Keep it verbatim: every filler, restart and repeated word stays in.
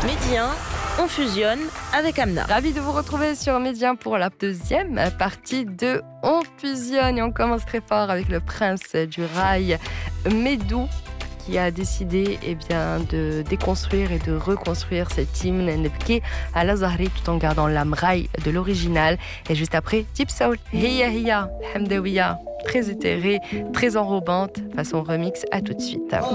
Médien, on fusionne avec Amna. Ravi de vous retrouver sur Médien pour la deuxième partie de On fusionne. Et on commence très fort avec le prince du rail, Medou, qui a décidé eh bien, de déconstruire et de reconstruire cet hymne Nebki à la Zahri tout en gardant l'âme rail de l'original. Et juste après, Deep Soul, Hiya Hiya, Hamdawiya, très éthérée, très enrobante, façon remix. À tout de suite.